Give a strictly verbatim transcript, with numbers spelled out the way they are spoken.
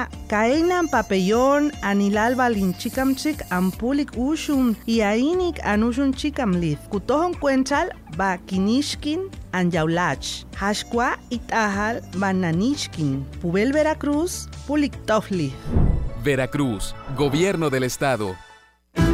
Ajá, kainan papellón anilal balin chikamchik ampulik ushum y ainik anushun chikamlith. Kutohon cuenchal ba kinishkin anyaulach. Hashkwa itahal bananishkin. Pubel Veracruz, pulik tofli. Veracruz, Gobierno del Estado.